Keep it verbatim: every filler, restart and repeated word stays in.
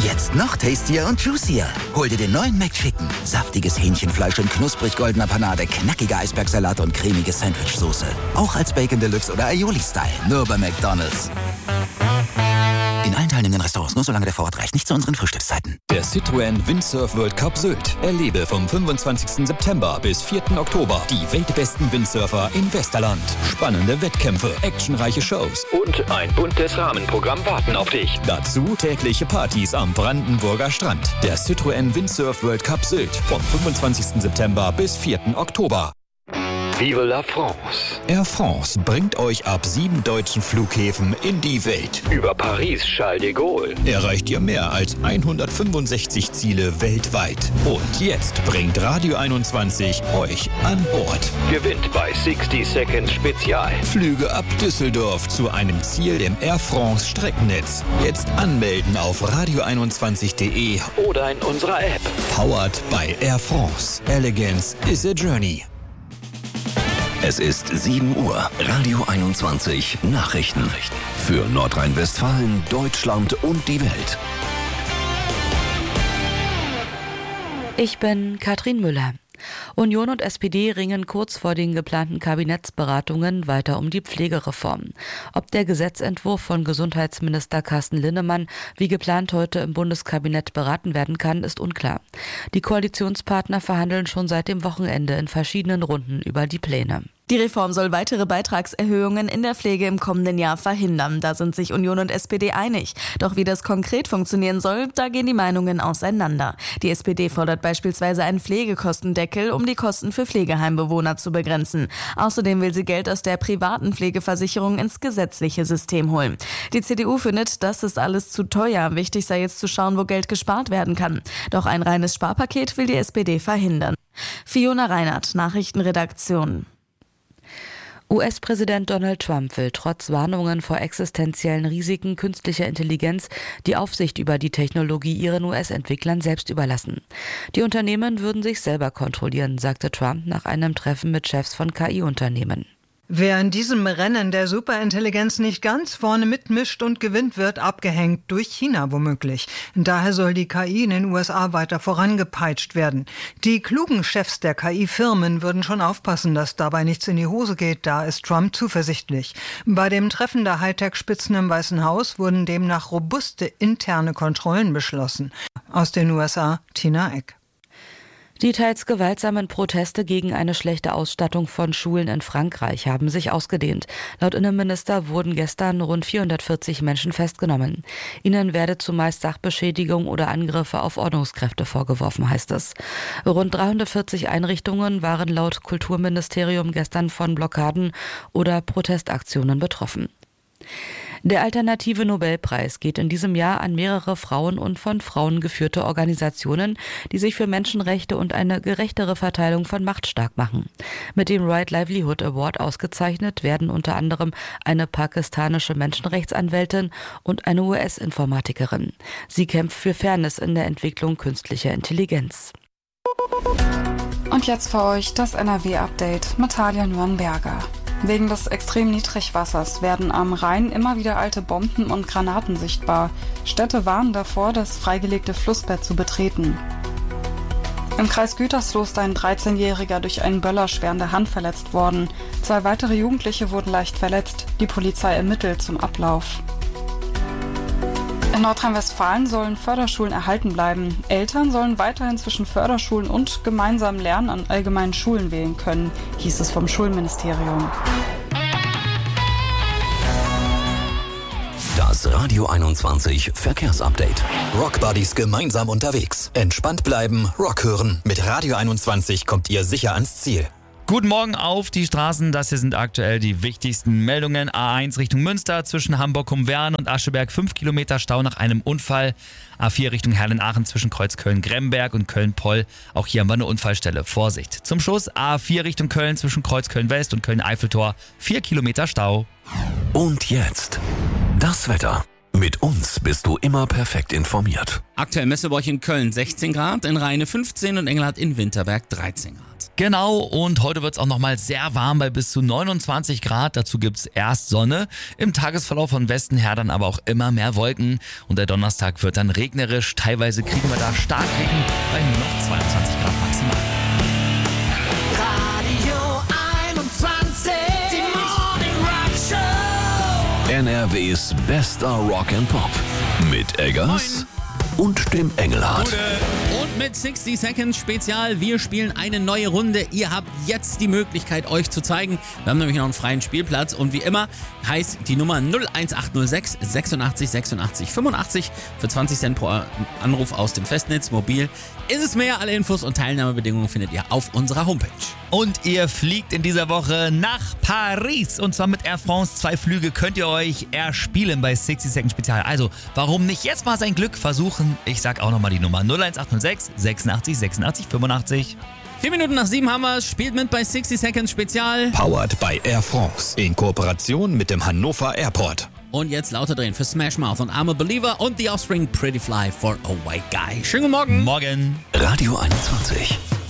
Jetzt noch tastier und juicier. Hol dir den neuen McChicken. Saftiges Hähnchenfleisch in knusprig goldener Panade, knackiger Eisbergsalat und cremige Sandwichsoße. Auch als Bacon Deluxe oder Aioli-Style. Nur bei McDonald's. In allen teilnehmenden Restaurants, nur solange der Vorrat reicht. Nicht zu unseren Frühstückszeiten. Der Citroën Windsurf World Cup Sylt. Erlebe vom fünfundzwanzigsten September bis vierten Oktober die weltbesten Windsurfer im Westerland. Spannende Wettkämpfe, actionreiche Shows und ein buntes Rahmenprogramm warten auf dich. Dazu tägliche Partys am Brandenburger Strand. Der Citroën Windsurf World Cup Sylt vom fünfundzwanzigsten September bis vierten Oktober. Vive la France! Air France bringt euch ab sieben deutschen Flughäfen in die Welt. Über Paris Charles de Gaulle erreicht ihr mehr als hundertfünfundsechzig Ziele weltweit. Und jetzt bringt Radio einundzwanzig euch an Bord. Gewinnt bei sixty Seconds Spezial. Flüge ab Düsseldorf zu einem Ziel im Air France Streckennetz. Jetzt anmelden auf radio einundzwanzig punkt de oder in unserer App. Powered by Air France. Elegance is a journey. Es ist sieben Uhr. Radio einundzwanzig Nachrichten. Für Nordrhein-Westfalen, Deutschland und die Welt. Ich bin Katrin Müller. Union und S P D ringen kurz vor den geplanten Kabinettsberatungen weiter um die Pflegereform. Ob der Gesetzentwurf von Gesundheitsminister Carsten Linnemann wie geplant heute im Bundeskabinett beraten werden kann, ist unklar. Die Koalitionspartner verhandeln schon seit dem Wochenende in verschiedenen Runden über die Pläne. Die Reform soll weitere Beitragserhöhungen in der Pflege im kommenden Jahr verhindern. Da sind sich Union und S P D einig. Doch wie das konkret funktionieren soll, da gehen die Meinungen auseinander. Die S P D fordert beispielsweise einen Pflegekostendeckel, um die Kosten für Pflegeheimbewohner zu begrenzen. Außerdem will sie Geld aus der privaten Pflegeversicherung ins gesetzliche System holen. Die C D U findet, das ist alles zu teuer. Wichtig sei jetzt zu schauen, wo Geld gespart werden kann. Doch ein reines Sparpaket will die S P D verhindern. Fiona Reinhardt, Nachrichtenredaktion. U S-Präsident Donald Trump will trotz Warnungen vor existenziellen Risiken künstlicher Intelligenz die Aufsicht über die Technologie ihren U S-Entwicklern selbst überlassen. Die Unternehmen würden sich selber kontrollieren, sagte Trump nach einem Treffen mit Chefs von K I-Unternehmen. Wer in diesem Rennen der Superintelligenz nicht ganz vorne mitmischt und gewinnt, wird abgehängt, durch China womöglich. Daher soll die K I in den U S A weiter vorangepeitscht werden. Die klugen Chefs der K I-Firmen würden schon aufpassen, dass dabei nichts in die Hose geht, da ist Trump zuversichtlich. Bei dem Treffen der Hightech-Spitzen im Weißen Haus wurden demnach robuste interne Kontrollen beschlossen. Aus den U S A, Tina Eck. Die teils gewaltsamen Proteste gegen eine schlechte Ausstattung von Schulen in Frankreich haben sich ausgedehnt. Laut Innenminister wurden gestern rund vierhundertvierzig Menschen festgenommen. Ihnen werde zumeist Sachbeschädigung oder Angriffe auf Ordnungskräfte vorgeworfen, heißt es. Rund dreihundertvierzig Einrichtungen waren laut Kulturministerium gestern von Blockaden oder Protestaktionen betroffen. Der alternative Nobelpreis geht in diesem Jahr an mehrere Frauen und von Frauen geführte Organisationen, die sich für Menschenrechte und eine gerechtere Verteilung von Macht stark machen. Mit dem Right Livelihood Award ausgezeichnet werden unter anderem eine pakistanische Menschenrechtsanwältin und eine U S-Informatikerin. Sie kämpft für Fairness in der Entwicklung künstlicher Intelligenz. Und jetzt für euch das N R W-Update mit Talia Nürnberger. Wegen des extremen Niedrigwassers werden am Rhein immer wieder alte Bomben und Granaten sichtbar. Städte warnen davor, das freigelegte Flussbett zu betreten. Im Kreis Gütersloh ist ein dreizehnjähriger durch einen Böller schwer in der Hand verletzt worden. Zwei weitere Jugendliche wurden leicht verletzt. Die Polizei ermittelt zum Ablauf. In Nordrhein-Westfalen sollen Förderschulen erhalten bleiben. Eltern sollen weiterhin zwischen Förderschulen und gemeinsamem Lernen an allgemeinen Schulen wählen können, hieß es vom Schulministerium. Das Radio einundzwanzig Verkehrsupdate. Rockbuddies gemeinsam unterwegs. Entspannt bleiben, Rock hören. Mit Radio einundzwanzig kommt ihr sicher ans Ziel. Guten Morgen auf die Straßen. Das hier sind aktuell die wichtigsten Meldungen. A eins Richtung Münster zwischen Hamburg-Humwern und Ascheberg fünf Kilometer Stau nach einem Unfall. A vier Richtung Herlenaachen zwischen Kreuz Köln-Gremberg und Köln-Poll. Auch hier haben wir eine Unfallstelle. Vorsicht. Zum Schluss A vier Richtung Köln zwischen Kreuz Köln-West und Köln-Eiffeltor. vier Kilometer Stau. Und jetzt das Wetter. Mit uns bist du immer perfekt informiert. Aktuell messen wir bei euch in Köln sechzehn Grad, in Rheine fünfzehn und Engelhardt in Winterberg dreizehn Grad. Genau, und heute wird es auch nochmal sehr warm bei bis zu neunundzwanzig Grad. Dazu gibt es erst Sonne. Im Tagesverlauf von Westen her dann aber auch immer mehr Wolken. Und der Donnerstag wird dann regnerisch. Teilweise kriegen wir da Starkregen bei nur noch zweiundzwanzig Grad maximal. Radio einundzwanzig, die Morning Rock Show. N R Ws bester Rock and Pop. Mit Eggers Moin. Und dem Engelhardt. Gute. Und mit sixty Seconds Spezial. Wir spielen eine neue Runde. Ihr habt jetzt die Möglichkeit, euch zu zeigen. Wir haben nämlich noch einen freien Spielplatz. Und wie immer heißt die Nummer null eins acht null sechs sechsundachtzig sechsundachtzig fünfundachtzig für zwanzig Cent pro Anruf aus dem Festnetz. Mobil ist es mehr. Alle Infos und Teilnahmebedingungen findet ihr auf unserer Homepage. Und ihr fliegt in dieser Woche nach Paris. Und zwar mit Air France. Zwei Flüge könnt ihr euch erspielen bei sixty Seconds Spezial. Also, warum nicht jetzt mal sein Glück versuchen? Ich sag auch nochmal die Nummer null eins acht null sechs sechsundachtzig sechsundachtzig fünfundachtzig. Vier Minuten nach sieben haben wir es. Spielt mit bei sixty Seconds Spezial. Powered by Air France. In Kooperation mit dem Hannover Airport. Und jetzt lauter drehen für Smash Mouth und I'm a Believer und The Offspring Pretty Fly for a White Guy. Schönen guten Morgen. Morgen. Radio einundzwanzig.